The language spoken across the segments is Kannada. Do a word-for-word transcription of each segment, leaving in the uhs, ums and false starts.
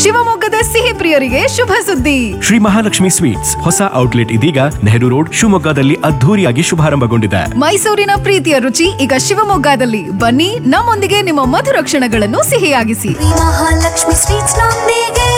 ಶಿವಮೊಗ್ಗದ ಸಿಹಿ ಪ್ರಿಯರಿಗೆ ಶುಭ ಸುದ್ದಿ. ಶ್ರೀ ಮಹಾಲಕ್ಷ್ಮಿ ಸ್ವೀಟ್ಸ್ ಹೊಸ ಔಟ್ಲೆಟ್ ಇದೀಗ ನೆಹರು ರೋಡ್ ಶಿವಮೊಗ್ಗದಲ್ಲಿ ಅದ್ಧೂರಿಯಾಗಿ ಶುಭಾರಂಭಗೊಂಡಿದೆ. ಮೈಸೂರಿನ ಪ್ರೀತಿಯ ರುಚಿ ಈಗ ಶಿವಮೊಗ್ಗದಲ್ಲಿ. ಬನ್ನಿ, ನಮ್ಮೊಂದಿಗೆ ನಿಮ್ಮ ಮಧುರ ಕ್ಷಣಗಳನ್ನು ಸಿಹಿಯಾಗಿಸಿ. ಮಹಾಲಕ್ಷ್ಮಿ ಸ್ವೀಟ್ಸ್ ನೊಂದಿಗೆ.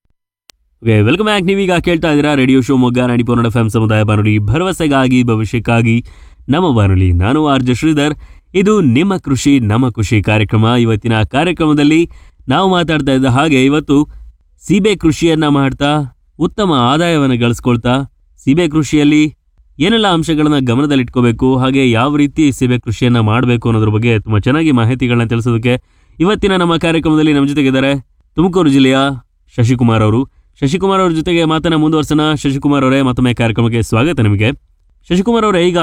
Welcome back. ನೀವೀಗ ಕೇಳ್ತಾ ಇದ್ದೀರಾ radio Shivamogga ninety four point F M ಸಮುದಾಯ ಬಾನುಲಿ, ಭರವಸೆಗಾಗಿ ಭವಿಷ್ಯಕ್ಕಾಗಿ ನಮ್ಮ ಬಾನುಲಿ. ನಾನು ಆರ್ ಜೆ ಶ್ರೀಧರ್. ಇದು ನಿಮ್ಮ ಕೃಷಿ ನಮ್ಮ ಖುಷಿ ಕಾರ್ಯಕ್ರಮ. ಇವತ್ತಿನ ಕಾರ್ಯಕ್ರಮದಲ್ಲಿ ನಾವು ಮಾತಾಡ್ತಾ ಇದ್ದ ಹಾಗೆ ಇವತ್ತು ಸೀಬೆ ಕೃಷಿಯನ್ನ ಮಾಡ್ತಾ ಉತ್ತಮ ಆದಾಯವನ್ನು ಗಳಿಸ್ಕೊಳ್ತಾ ಸೀಬೆ ಕೃಷಿಯಲ್ಲಿ ಏನೆಲ್ಲ ಅಂಶಗಳನ್ನ ಗಮನದಲ್ಲಿಟ್ಕೋಬೇಕು, ಹಾಗೆ ಯಾವ ರೀತಿ ಸೀಬೆ ಕೃಷಿಯನ್ನ ಮಾಡಬೇಕು ಅನ್ನೋದ್ರ ಬಗ್ಗೆ ತುಂಬ ಚೆನ್ನಾಗಿ ಮಾಹಿತಿಗಳನ್ನ ತಿಳಿಸೋದಕ್ಕೆ ಇವತ್ತಿನ ನಮ್ಮ ಕಾರ್ಯಕ್ರಮದಲ್ಲಿ ನಮ್ಮ ಜೊತೆಗಿದ್ದಾರೆ ತುಮಕೂರು ಜಿಲ್ಲೆಯ ಶಶಿಕುಮಾರ್ ಅವರು. ಶಶಿಕುಮಾರ್ ಅವ್ರ ಜೊತೆಗೆ ಮಾತನ್ನ ಮುಂದುವರ್ಸೋಣ. ಶಶಿಕುಮಾರ್ ಅವರೇ, ಮತ್ತೊಮ್ಮೆ ಕಾರ್ಯಕ್ರಮಕ್ಕೆ ಸ್ವಾಗತ ನಿಮಗೆ. ಶಶಿಕುಮಾರ್ ಅವರೇ, ಈಗ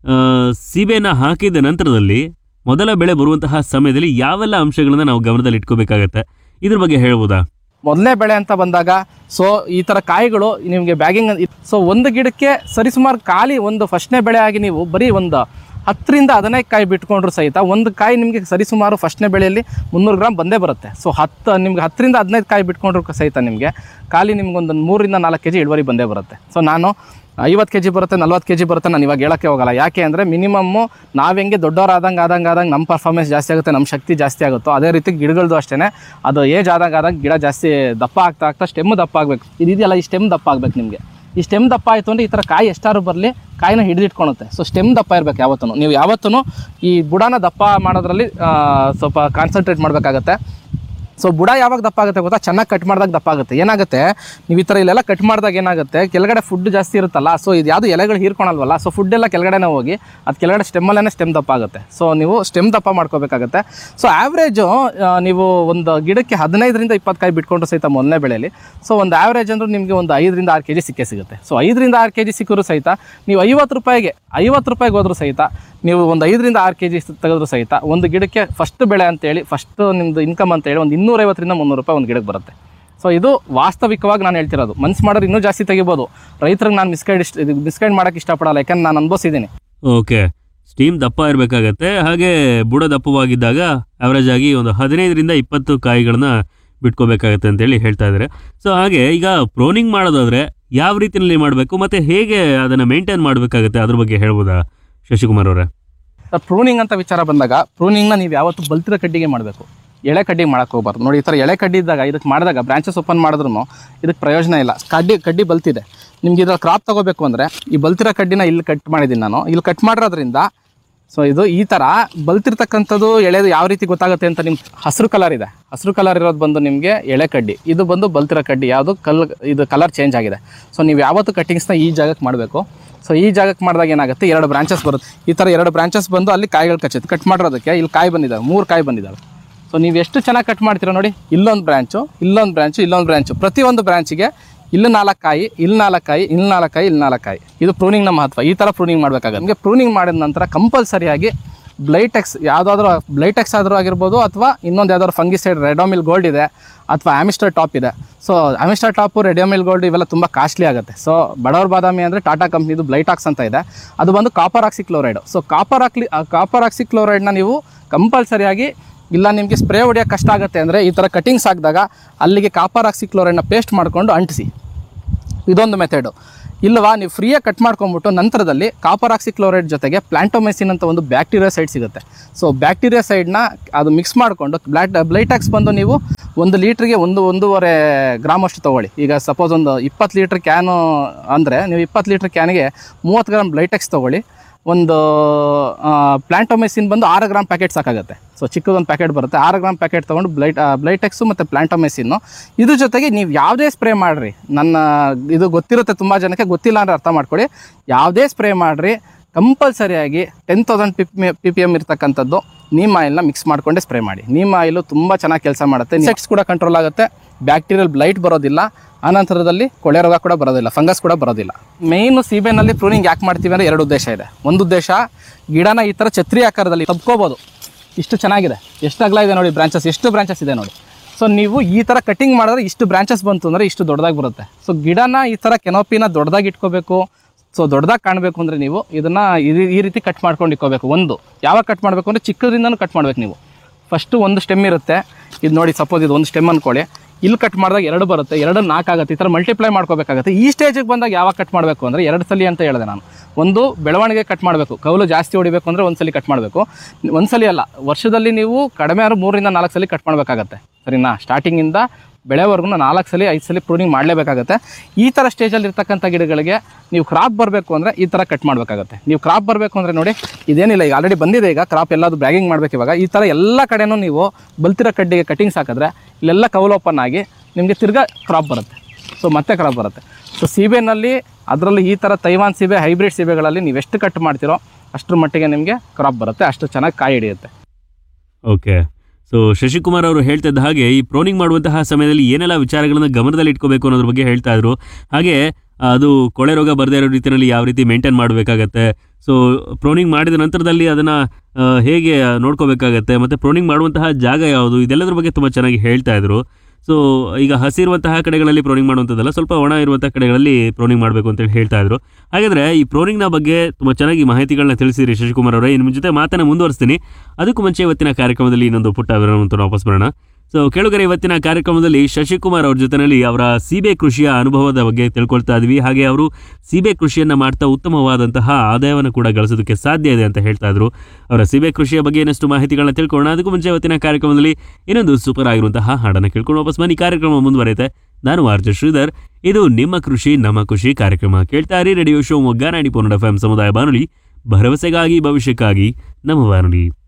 ಸೀಬೆನ ಹಾಕಿದ ನಂತರದಲ್ಲಿ ಮೊದಲ ಬೆಳೆ ಬರುವಂತಹ ಸಮಯದಲ್ಲಿ ಯಾವೆಲ್ಲ ಅಂಶಗಳನ್ನ ನಾವು ಗಮನದಲ್ಲಿ ಇಟ್ಕೋಬೇಕಾಗತ್ತೆ, ಇದ್ರ ಬಗ್ಗೆ ಹೇಳ್ಬೋದಾ? ಮೊದಲನೇ ಬೆಳೆ ಅಂತ ಬಂದಾಗ ಸೊ ಈ ಥರ ಕಾಯಿಗಳು ನಿಮಗೆ ಬ್ಯಾಗಿಂಗ್, ಸೊ ಒಂದು ಗಿಡಕ್ಕೆ ಸರಿಸುಮಾರು ಖಾಲಿ ಒಂದು ಫಸ್ಟ್ನೇ ಬೆಳೆ ಆಗಿ ನೀವು ಬರೀ ಒಂದು ಹತ್ತರಿಂದ ಹದಿನೈದು ಕಾಯಿ ಬಿಟ್ಕೊಂಡ್ರು ಸಹಿತ ಒಂದು ಕಾಯಿ ನಿಮಗೆ ಸರಿಸುಮಾರು ಫಸ್ಟ್ನೇ ಬೆಳೆಯಲ್ಲಿ ಮುನ್ನೂರು ಗ್ರಾಮ್ ಬಂದೇ ಬರುತ್ತೆ. ಸೊ ಹತ್ತು ನಿಮ್ಗೆ ಹತ್ತರಿಂದ ಹದಿನೈದು ಕಾಯಿ ಬಿಟ್ಕೊಂಡ್ರು ಸಹಿತ ನಿಮಗೆ ಖಾಲಿ ನಿಮ್ಗೊಂದು ಮೂರಿಂದ ನಾಲ್ಕು ಕೆ ಜಿ ಇಳುವರಿ ಬಂದೇ ಬರುತ್ತೆ. ಸೊ ನಾನು ಐವತ್ತು ಕೆ ಜಿ ಬರುತ್ತೆ, ನಲ್ವತ್ತು ಕೆ ಜಿ ಬರುತ್ತೆ ನಾನು ಇವಾಗ ಹೇಳೋಕ್ಕೆ ಹೋಗಲ್ಲ. ಯಾಕೆ ಅಂದರೆ ಮಿನಿಮಮ್ಮು ನಾವು ಹೆಂಗೆ ದೊಡ್ಡವ್ರು ಆದಂಗೆ ಆದಂಗೆ ಆದಂಗೆ ನಮ್ಮ ಪರ್ಫಾರ್ಮೆನ್ಸ್ ಜಾಸ್ತಿ ಆಗುತ್ತೆ, ನಮ್ಮ ಶಕ್ತಿ ಜಾಸ್ತಿ ಆಗುತ್ತೋ ಅದೇ ರೀತಿ ಗಿಡಗಳದ್ದು ಅಷ್ಟೇ. ಅದು ಏಜ್ ಆದಂಗೆ ಆದಂಗೆ ಗಿಡ ಜಾಸ್ತಿ ದಪ್ಪ ಆಗ್ತಾ ಆಗ್ತಾ ಸ್ಟೆಮ್ ದಪ್ಪ ಆಗಬೇಕು. ಇದೆಯಲ್ಲ, ಈ ಸ್ಟೆಮ್ ದಪ್ಪ ಆಗಬೇಕು ನಿಮಗೆ. ಈ ಸ್ಟೆಮ್ ದಪ್ಪ ಆಯಿತು ಅಂದರೆ ಈ ಥರ ಕಾಯಿ ಎಷ್ಟಾದ್ರು ಬರಲಿ ಕಾಯಿನ ಹಿಡಿದಿಟ್ಕೊಳುತ್ತೆ. ಸೊ ಸ್ಟೆಮ್ ದಪ್ಪ ಇರಬೇಕು ಯಾವತ್ತೂ. ನೀವು ಯಾವತ್ತೂ ಈ ಬುಡನ ದಪ್ಪ ಮಾಡೋದ್ರಲ್ಲಿ ಸ್ವಲ್ಪ ಕಾನ್ಸಂಟ್ರೇಟ್ ಮಾಡಬೇಕಾಗತ್ತೆ. ಸೊ ಬುಡ ಯಾವಾಗ ದಪ್ಪ ಆಗುತ್ತೆ ಗೊತ್ತಾ? ಚೆನ್ನಾಗಿ ಕಟ್ ಮಾಡಿದಾಗ ದಪ್ಪ ಆಗುತ್ತೆ. ಏನಾಗುತ್ತೆ, ನೀವು ಈ ಥರ ಇಲ್ಲೆಲ್ಲ ಕಟ್ ಮಾಡಿದಾಗ ಏನಾಗುತ್ತೆ, ಕೆಳಗಡೆ ಫುಡ್ ಜಾಸ್ತಿ ಇರುತ್ತಲ್ಲ, ಸೊ ಇದು ಯಾವುದು ಎಲೆಗಳು ಹೀರ್ಕೊಳಲ್ವಲ್ಲ, ಸೊ ಫುಡ್ ಎಲ್ಲ ಕೆಳಗಡೆನೇ ಹೋಗಿ ಅದು ಕೆಳಗಡೆ ಸ್ಟೆಮ್ಮಲ್ಲೇ ಸ್ಟೆಮ್ ದಪ್ಪ ಆಗುತ್ತೆ. ಸೊ ನೀವು ಸ್ಟೆಮ್ ದಪ್ಪ ಮಾಡ್ಕೋಬೇಕಾಗತ್ತೆ. ಸೊ ಆ್ಯಾವ್ರೇಜು ನೀವು ಒಂದು ಗಿಡಕ್ಕೆ ಹದಿನೈದರಿಂದ ಇಪ್ಪತ್ತು ಕಾಯಿ ಬಿಟ್ಕೊಂಡ್ರು ಸಹಿತ ಮೊದಲನೇ ಬೆಳೆಯಲ್ಲಿ ಸೊ ಒಂದು ಆ್ಯಾವ್ರೇಜ್ ಅಂದ್ರೆ ನಿಮಗೆ ಒಂದು ಐದರಿಂದ ಆರು ಕೆ ಜಿ ಸಿಕ್ಕೇ ಸಿಗುತ್ತೆ. ಸೊ ಐದರಿಂದ ಆರು ಕೆ ಜಿ ಸಿಕ್ಕರೂ ಸಹಿತ ನೀವು ಐವತ್ತು ರೂಪಾಯಿಗೆ ಐವತ್ತು ರೂಪಾಯಿಗೆ ಹೋದ್ರೂ ಸಹಿತ ನೀವು ಒಂದು ಐದರಿಂದ ಆರು ಕೆ ಜಿ ತೆಗೆದ್ರು ಸಹಿತ ಒಂದು ಗಿಡಕ್ಕೆ ಫಸ್ಟ್ ಬೆಳೆ ಅಂತೇಳಿ ಫಸ್ಟ್ ನಿಮ್ಮದು ಇನ್ಕಮ್ ಅಂತೇಳಿ ಒಂದು ಇನ್ನೂರೈವತ್ತರಿಂದ ಮುನ್ನೂರು ರೂಪಾಯಿ ಒಂದು ಗಿಡಕ್ಕೆ ಬರುತ್ತೆ. ಸೊ ಇದು ವಾಸ್ತವಿಕವಾಗಿ ನಾನು ಹೇಳ್ತಿರೋದು. ಮನ್ಸು ಮಾಡೋರು ಇನ್ನೂ ಜಾಸ್ತಿ ತೆಗಿಬೋದು. ರೈತರಿಗೆ ನಾನು ಮಿಸ್ಗೈಡ್ ಇಷ್ಟ ಮಿಸ್ಗೈಡ್ ಮಾಡೋಕ್ಕೆ ಇಷ್ಟಪಡಲ್ಲ, ಯಾಕಂದ್ರೆ ನಾನು ಅನುಭವಿಸಿದ್ದೀನಿ. ಓಕೆ, ಸ್ಟೀಮ್ ದಪ್ಪ ಇರಬೇಕಾಗತ್ತೆ. ಹಾಗೆ ಬುಡ ದಪ್ಪವಾಗಿದ್ದಾಗ ಅವರೇಜ್ ಆಗಿ ಒಂದು ಹದಿನೈದರಿಂದ ಇಪ್ಪತ್ತು ಕಾಯಿಗಳನ್ನ ಬಿಟ್ಕೋಬೇಕಾಗತ್ತೆ ಅಂತೇಳಿ ಹೇಳ್ತಾ ಇದ್ದಾರೆ. ಸೊ ಹಾಗೆ ಈಗ ಪ್ರೋನಿಂಗ್ ಮಾಡೋದಾದ್ರೆ ಯಾವ ರೀತಿಯಲ್ಲಿ ಮಾಡಬೇಕು ಮತ್ತು ಹೇಗೆ ಅದನ್ನು ಮೇಂಟೈನ್ ಮಾಡಬೇಕಾಗತ್ತೆ, ಅದ್ರ ಬಗ್ಗೆ ಹೇಳ್ಬೋದಾ ಶಶಿಕುಮಾರ್ ಅವರೇ? ಪ್ರೂನಿಂಗ್ ಅಂತ ವಿಚಾರ ಬಂದಾಗ ಪ್ರೂನಿಂಗ್ನ ನೀವು ಯಾವತ್ತು ಬಲ್ತಿರೋ ಕಡ್ಡಿಗೆ ಮಾಡಬೇಕು, ಎಳೆ ಕಡ್ಡಿಗೆ ಮಾಡೋಕ್ಕೆ ಹೋಗ್ಬಾರ್ದು. ನೋಡಿ, ಈ ಥರ ಎಳೆ ಕಡ್ಡಿ ಇದ್ದಾಗ ಇದಕ್ಕೆ ಮಾಡಿದಾಗ ಬ್ರಾಂಚಸ್ ಓಪನ್ ಮಾಡಿದ್ರು ಇದಕ್ಕೆ ಪ್ರಯೋಜನ ಇಲ್ಲ. ಕಡ್ಡಿ ಕಡ್ಡಿ ಬಲ್ತಿದೆ, ನಿಮ್ಗೆ ಇದ್ರಲ್ಲಿ ಕ್ರಾಪ್ ತೊಗೋಬೇಕು ಅಂದರೆ ಈ ಬಲ್ತಿರೋ ಕಡ್ಡಿನ ಇಲ್ಲಿ ಕಟ್ ಮಾಡಿದ್ದೀನಿ ನಾನು. ಇಲ್ಲಿ ಕಟ್ ಮಾಡಿರೋದ್ರಿಂದ ಸೊ ಇದು ಈ ಥರ ಬಲ್ತಿರ್ತಕ್ಕಂಥದ್ದು ಎಳೆದು ಯಾವ ರೀತಿ ಗೊತ್ತಾಗುತ್ತೆ ಅಂತ ನಿಮ್ಗೆ ಹಸಿರು ಕಲರ್ ಇದೆ. ಹಸಿರು ಕಲರ್ ಇರೋದು ಬಂದು ನಿಮಗೆ ಎಳೆ ಕಡ್ಡಿ, ಇದು ಬಂದು ಬಲ್ತಿರೋ ಕಡ್ಡಿ. ಯಾವುದು ಕಲ್ ಇದು ಕಲರ್ ಚೇಂಜ್ ಆಗಿದೆ. ಸೊ ನೀವು ಯಾವತ್ತು ಕಟ್ಟಿಂಗ್ಸ್ನ ಈ ಜಾಗಕ್ಕೆ ಮಾಡಬೇಕು. ಸೊ ಈ ಜಾಗಕ್ಕೆ ಮಾಡಿದಾಗ ಏನಾಗುತ್ತೆ, ಎರಡು ಬ್ರಾಂಚಸ್ ಬರುತ್ತೆ. ಈ ಥರ ಎರಡು ಬ್ರಾಂಚಸ್ ಬಂದು ಅಲ್ಲಿ ಕಾಯಿಗಳು ಕಚ್ಚುತ್ತೆ. ಕಟ್ ಮಾಡಿರೋದಕ್ಕೆ ಇಲ್ಲಿ ಕಾಯಿ ಬಂದಿದ್ದಾವೆ, ಮೂರು ಕಾಯಿ ಬಂದಿದ್ದಾವೆ. ಸೊ ನೀವು ಎಷ್ಟು ಚೆನ್ನಾಗಿ ಕಟ್ ಮಾಡ್ತೀರಾ ನೋಡಿ, ಇಲ್ಲೊಂದು ಬ್ರಾಂಚು, ಇಲ್ಲೊಂದು ಬ್ರಾಂಚು, ಇಲ್ಲೊಂದು ಬ್ರಾಂಚು, ಪ್ರತಿಯೊಂದು ಬ್ರಾಂಚಿಗೆ ಇಲ್ಲಿ ನಾಲ್ಕು ಕಾಯಿ, ಇಲ್ಲಿ ನಾಲ್ಕು ಕಾಯಿ, ಇಲ್ಲಿ ನಾಲ್ಕು ಕಾಯಿ, ಇಲ್ಲಿ ನಾಲ್ಕು ಕಾಯಿ. ಇದು ಪ್ರೂನಿಂಗ್ನ ಮಹತ್ವ. ಈ ಥರ ಪ್ರೂನಿಂಗ್ ಮಾಡಬೇಕಾಗುತ್ತೆ. ನಿಮಗೆ ಪ್ರೂನಿಂಗ್ ಮಾಡಿದ ನಂತರ ಕಂಪಲ್ಸರಿಯಾಗಿ ಬ್ಲೈಟೆಕ್ಸ್ ಯಾವುದಾದ್ರೂ ಬ್ಲೈಟೆಕ್ಸ್ ಆದರೂ ಆಗಿರ್ಬೋದು, ಅಥವಾ ಇನ್ನೊಂದು ಯಾವ್ದಾದ್ರು ಫಂಗಿಸೈಡ್, ರೆಡೋಮಿಲ್ ಗೋಲ್ಡ್ ಇದೆ, ಅಥವಾ ಆಮಿಸ್ಟರ್ ಟಾಪ್ ಇದೆ. ಸೊ ಆಮಿಸ್ಟರ್ ಟಾಪು, ರೆಡೋಮಿಲ್ ಗೋಲ್ಡ್ ಇವೆಲ್ಲ ತುಂಬ ಕಾಸ್ಟ್ಲಿ ಆಗುತ್ತೆ. ಸೊ ಬಡವರ ಬಾದಾಮಿ ಅಂದರೆ ಟಾಟಾ ಕಂಪ್ನಿದು ಬ್ಲೈಟಾಕ್ಸ್ ಅಂತ ಇದೆ, ಅದು ಬಂದು copper oxychloride. So copper ಆಕ್ಲಿ copper ಆಕ್ಸಿಕ್ಲೋರೈಡ್ನ ನೀವು ಕಂಪಲ್ಸರಿಯಾಗಿ, ಇಲ್ಲ ನಿಮಗೆ ಸ್ಪ್ರೇ ಹೊಡೆಯೋಕ್ಕೆ ಕಷ್ಟ ಆಗುತ್ತೆ ಅಂದರೆ ಈ ಥರ ಕಟಿಂಗ್ಸ್ ಹಾಕಿದಾಗ ಅಲ್ಲಿಗೆ ಕಾಪರ್ ಆಕ್ಸಿಕ್ಲೋರೈಡ್ನ ಪೇಸ್ಟ್ ಮಾಡಿಕೊಂಡು ಅಂಟಿಸಿ. ಇದೊಂದು ಮೆಥಡು. ಇಲ್ಲವಾ ನೀವು ಫ್ರೀಯಾಗಿ ಕಟ್ ಮಾಡ್ಕೊಂಬಿಟ್ಟು ನಂತರದಲ್ಲಿ ಕಾಪರ್ ಆಕ್ಸಿಕ್ಲೋರೈಡ್ ಜೊತೆಗೆ ಪ್ಲಾಂಟೋಮೆಸಿನ್ ಅಂತ ಒಂದು ಬ್ಯಾಕ್ಟೀರಿಯಾ ಸೈಡ್ ಸಿಗುತ್ತೆ. ಸೊ ಬ್ಯಾಕ್ಟೀರಿಯಾ ಸೈಡ್ನ ಅದು ಮಿಕ್ಸ್ ಮಾಡಿಕೊಂಡು ಬ್ಲಾಟ್ ಬ್ಲೈಟಾಕ್ಸ್ ಬಂದು ನೀವು ಒಂದು ಲೀಟ್ರಿಗೆ ಒಂದು ಒಂದೂವರೆ ಗ್ರಾಮ್ ಅಷ್ಟು ತೊಗೊಳ್ಳಿ. ಈಗ ಸಪೋಸ್ ಒಂದು ಇಪ್ಪತ್ತು ಲೀಟ್ರ್ ಕ್ಯಾನು ಅಂದರೆ ನೀವು ಇಪ್ಪತ್ತು ಲೀಟ್ರ್ ಕ್ಯಾನಿಗೆ ಮೂವತ್ತು ಗ್ರಾಮ್ ಬ್ಲೈಟೆಕ್ಸ್ ತೊಗೊಳ್ಳಿ. ಒಂದು ಪ್ಲಾಂಟೋಮೆಸಿನ್ ಬಂದು ಆರು ಗ್ರಾಮ್ ಪ್ಯಾಕೆಟ್ ಸಾಕಾಗುತ್ತೆ. ಸೊ ಚಿಕ್ಕದೊಂದು ಪ್ಯಾಕೆಟ್ ಬರುತ್ತೆ, ಆರು ಗ್ರಾಮ್ ಪ್ಯಾಕೆಟ್ ತೊಗೊಂಡು ಬ್ಲೈಟ್ ಬ್ಲೈಟೆಕ್ಸು ಮತ್ತು ಪ್ಲಾಂಟೋಮೆಸಿನ್ನು ಇದ್ರ ಜೊತೆಗೆ ನೀವು ಯಾವುದೇ ಸ್ಪ್ರೇ ಮಾಡಿರಿ. ನನ್ನ ಇದು ಗೊತ್ತಿರುತ್ತೆ, ತುಂಬ ಜನಕ್ಕೆ ಗೊತ್ತಿಲ್ಲ ಅಂದರೆ ಅರ್ಥ ಮಾಡ್ಕೊಳ್ಳಿ. ಯಾವುದೇ ಸ್ಪ್ರೇ ಮಾಡಿರಿ ಕಂಪಲ್ಸರಿಯಾಗಿ ten thousand P P P P M ಇರ್ತಕ್ಕಂಥದ್ದು ನೀಮ್ ಆಯಿಲ್ನ ಮಿಕ್ಸ್ ಮಾಡಿಕೊಂಡೇ ಸ್ಪ್ರೇ ಮಾಡಿ. ನೀಮ್ ಆಯಿಲು ತುಂಬ ಚೆನ್ನಾಗಿ ಕೆಲಸ ಮಾಡುತ್ತೆ. ಇನ್ಸೆಕ್ಟ್ಸ್ ಕೂಡ ಕಂಟ್ರೋಲ್ ಆಗುತ್ತೆ, ಬ್ಯಾಕ್ಟೀರಿಯಲ್ ಬ್ಲೈಟ್ ಬರೋದಿಲ್ಲ, ಆನಂತರದಲ್ಲಿ ಕೊಳೆ ರೋಗ ಕೂಡ ಬರೋದಿಲ್ಲ, ಫಂಗಸ್ ಕೂಡ ಬರೋದಿಲ್ಲ. ಮೇಯ್ನು ಸೀಬೆನಲ್ಲಿ ಪ್ರೂನಿಂಗ್ ಯಾಕೆ ಮಾಡ್ತೀವಿ ಅಂದರೆ ಎರಡು ಉದ್ದೇಶ ಇದೆ. ಒಂದು ಉದ್ದೇಶ, ಗಿಡನ ಈ ಥರ ಛತ್ರಿ ಆಕಾರದಲ್ಲಿ ತಬ್ಕೋಬೋದು. ಇಷ್ಟು ಚೆನ್ನಾಗಿದೆ, ಎಷ್ಟು ಅಗಲ ಇದೆ ನೋಡಿ, ಬ್ರಾಂಚಸ್ ಎಷ್ಟು ಬ್ರಾಂಚಸ್ ಇದೆ ನೋಡಿ. ಸೊ ನೀವು ಈ ಥರ ಕಟಿಂಗ್ ಮಾಡಿದ್ರೆ ಇಷ್ಟು ಬ್ರಾಂಚಸ್ ಬಂತು ಅಂದರೆ ಇಷ್ಟು ದೊಡ್ಡದಾಗಿ ಬರುತ್ತೆ. ಸೊ ಗಿಡನ ಈ ಥರ ಕೆನೋಪಿನ ದೊಡ್ಡದಾಗಿ ಇಟ್ಕೋಬೇಕು. ಸೊ ದೊಡ್ಡದಾಗಿ ಕಾಣಬೇಕು ಅಂದರೆ ನೀವು ಇದನ್ನು ಈ ರೀತಿ ಕಟ್ ಮಾಡ್ಕೊಂಡು ಇಟ್ಕೋಬೇಕು. ಒಂದು ಯಾವಾಗ ಕಟ್ ಮಾಡಬೇಕು ಅಂದರೆ ಚಿಕ್ಕದ್ರಿಂದನೂ ಕಟ್ ಮಾಡಬೇಕು ನೀವು. ಫಸ್ಟು ಒಂದು ಸ್ಟೆಮ್ ಇರುತ್ತೆ, ಇದು ನೋಡಿ, ಸಪೋಸ್ ಇದು ಒಂದು ಸ್ಟೆಮ್ ಅಂದ್ಕೊಳ್ಳಿ. ಇಲ್ಲಿ ಕಟ್ ಮಾಡಿದಾಗ ಎರಡು ಬರುತ್ತೆ, ಎರಡು ನಾಲ್ಕು ಆಗುತ್ತೆ, ಈ ಥರ ಮಲ್ಟಿಪ್ಲೈ ಮಾಡ್ಕೋಬೇಕಾಗುತ್ತೆ. ಈ ಸ್ಟೇಜಿಗೆ ಬಂದಾಗ ಯಾವಾಗ ಕಟ್ ಮಾಡಬೇಕು ಅಂದರೆ ಎರಡು ಸಲ ಅಂತ ಹೇಳಿದೆ ನಾನು. ಒಂದು ಬೆಳವಣಿಗೆ ಕಟ್ ಮಾಡಬೇಕು, ಕೌಲು ಜಾಸ್ತಿ ಹೊಡಿಬೇಕು ಅಂದರೆ ಒಂದು ಸಲ ಕಟ್ ಮಾಡಬೇಕು. ಒಂದು ಸಲ ಅಲ್ಲ, ವರ್ಷದಲ್ಲಿ ನೀವು ಕಡಿಮೆ ಆದ್ರೂ ಮೂರರಿಂದ ನಾಲ್ಕು ಸಲ ಕಟ್ ಮಾಡಬೇಕಾಗತ್ತೆ, ಸರಿನಾ? ಸ್ಟಾರ್ಟಿಂಗಿಂದ ಬೆಳೆವರೆಗೂ ನಾಲ್ಕು ಸಲ ಐದು ಸಲ ಪ್ರೂನಿಂಗ್ ಮಾಡಲೇಬೇಕಾಗತ್ತೆ. ಈ ಥರ ಸ್ಟೇಜಲ್ಲಿ ಇರ್ತಕ್ಕಂಥ ಗಿಡಗಳಿಗೆ ನೀವು ಕ್ರಾಪ್ ಬರಬೇಕು ಅಂದರೆ ಈ ಥರ ಕಟ್ ಮಾಡಬೇಕಾಗತ್ತೆ. ನೀವು ಕ್ರಾಪ್ ಬರಬೇಕು ಅಂದರೆ ನೋಡಿ, ಇದೇನಿಲ್ಲ, ಈಗ ಆಲ್ರೆಡಿ ಬಂದಿದೆ, ಈಗ ಕ್ರಾಪ್ ಎಲ್ಲದು ಬ್ಯಾಗಿಂಗ್ ಮಾಡಬೇಕು. ಇವಾಗ ಈ ಥರ ಎಲ್ಲ ಕಡೆನೂ ನೀವು ಬಲ್ತಿರೋ ಕಡ್ಡಿಗೆ ಕಟಿಂಗ್ಸ್ ಹಾಕಿದ್ರೆ ಇಲ್ಲೆಲ್ಲ ಕೌಲ್ ಓಪನ್ ಆಗಿ ನಿಮಗೆ ತಿರ್ಗಾ ಕ್ರಾಪ್ ಬರುತ್ತೆ. ಸೊ ಮತ್ತೆ ಕ್ರಾಪ್ ಬರುತ್ತೆ. ಸೊ ಸೀಬೆನಲ್ಲಿ ಅದರಲ್ಲೂ ಈ ಥರ ತೈವಾನ್ ಸೀಬೆ, ಹೈಬ್ರಿಡ್ ಸೀಬೆಗಳಲ್ಲಿ ನೀವು ಎಷ್ಟು ಕಟ್ ಮಾಡ್ತೀರೋ ಅಷ್ಟರ ಮಟ್ಟಿಗೆ ನಿಮಗೆ ಕ್ರಾಪ್ ಬರುತ್ತೆ, ಅಷ್ಟು ಚೆನ್ನಾಗಿ ಕಾಯಿ ಹಿಡಿಯುತ್ತೆ. ಓಕೆ, ಸೊ ಶಶಿಕುಮಾರ್ ಅವರು ಹೇಳ್ತಿದ್ದ ಹಾಗೆ ಈ ಪ್ರೋನಿಂಗ್ ಮಾಡುವಂತಹ ಸಮಯದಲ್ಲಿ ಏನೆಲ್ಲ ವಿಚಾರಗಳನ್ನು ಗಮನದಲ್ಲಿ ಇಟ್ಕೋಬೇಕು ಅನ್ನೋದ್ರ ಬಗ್ಗೆ ಹೇಳ್ತಾ ಇದ್ರು. ಹಾಗೆ ಅದು ಕೊಳೆ ರೋಗ ಬರದೇ ಇರೋ ರೀತಿಯಲ್ಲಿ ಯಾವ ರೀತಿ ಮೇಂಟೈನ್ ಮಾಡಬೇಕಾಗತ್ತೆ, ಸೊ ಪ್ರೋನಿಂಗ್ ಮಾಡಿದ ನಂತರದಲ್ಲಿ ಅದನ್ನು ಹೇಗೆ ನೋಡ್ಕೋಬೇಕಾಗತ್ತೆ, ಮತ್ತು ಪ್ರೋನಿಂಗ್ ಮಾಡುವಂತಹ ಜಾಗ ಯಾವುದು, ಇದೆಲ್ಲದ್ರ ಬಗ್ಗೆ ತುಂಬ ಚೆನ್ನಾಗಿ ಹೇಳ್ತಾ ಇದ್ರು. ಸೊ ಈಗ ಹಸಿರುವಂತಹ ಕಡೆಗಳಲ್ಲಿ ಪ್ರೋನಿಂಗ್ ಮಾಡುವಂಥದ್ದಲ್ಲ, ಸ್ವಲ್ಪ ಒಣ ಇರುವಂತಹ ಕಡೆಗಳಲ್ಲಿ ಪ್ರೋನಿಂಗ್ ಮಾಡಬೇಕು ಅಂತೇಳಿ ಹೇಳ್ತಾ ಇದ್ರು. ಹಾಗಾದರೆ ಈ ಪ್ರೋನಿಂಗ್ನ ಬಗ್ಗೆ ತುಂಬ ಚೆನ್ನಾಗಿ ಮಾಹಿತಿಗಳನ್ನ ತಿಳಿಸಿರಿ ಶಶಿಕುಮಾರ್ ಅವರೇ. ನಿಮ್ಮ ಜೊತೆ ಮಾತನ್ನು ಮುಂದುವರಿಸ್ತೀನಿ. ಅದಕ್ಕೂ ಮುಂಚೆ ಇವತ್ತಿನ ಕಾರ್ಯಕ್ರಮದಲ್ಲಿ ಇನ್ನೊಂದು ಪುಟ್ಟ ವಿವರವನ್ನು ವಾಪಸ್ ಬರೋಣ. ಸೊ ಕೇಳುಗರೆ, ಇವತ್ತಿನ ಕಾರ್ಯಕ್ರಮದಲ್ಲಿ ಶಶಿಕುಮಾರ್ ಅವ್ರ ಜೊತೆಯಲ್ಲಿ ಅವರ ಸೀಬೆ ಕೃಷಿಯ ಅನುಭವದ ಬಗ್ಗೆ ತಿಳ್ಕೊಳ್ತಾ ಇದ್ವಿ. ಹಾಗೆ ಅವರು ಸೀಬೆ ಕೃಷಿಯನ್ನು ಮಾಡ್ತಾ ಉತ್ತಮವಾದಂತಹ ಆದಾಯವನ್ನು ಕೂಡ ಗಳಿಸೋದಕ್ಕೆ ಸಾಧ್ಯ ಇದೆ ಅಂತ ಹೇಳ್ತಾ ಇದ್ರು. ಅವರ ಸೀಬೆ ಕೃಷಿಯ ಬಗ್ಗೆ ಇನ್ನಷ್ಟು ಮಾಹಿತಿಗಳನ್ನ ತಿಳ್ಕೊಳ್ಳೋಣ. ಅದಕ್ಕೂ ಮುಂಚೆ ಇವತ್ತಿನ ಕಾರ್ಯಕ್ರಮದಲ್ಲಿ ಇನ್ನೊಂದು ಸೂಪರ್ ಆಗಿರುವಂತಹ ಹಾಡನ್ನು ಕೇಳ್ಕೊಂಡು ವಾಪಸ್ ಬನ್ನಿ. ಕಾರ್ಯಕ್ರಮ ಮುಂದುವರೆಯುತ್ತೆ. ನಾನು ಆರ್ ಜೆ ಶ್ರೀಧರ್. ಇದು ನಿಮ್ಮ ಕೃಷಿ ನಮ್ಮ ಖುಷಿ ಕಾರ್ಯಕ್ರಮ. ಕೇಳ್ತಾ ಇರಿ radio Shivamogga ninety point four F M ಸಮುದಾಯ ಬಾನುಲಿ, ಭರವಸೆಗಾಗಿ ಭವಿಷ್ಯಕ್ಕಾಗಿ ನಮ್ಮ ಬಾನುಲಿ.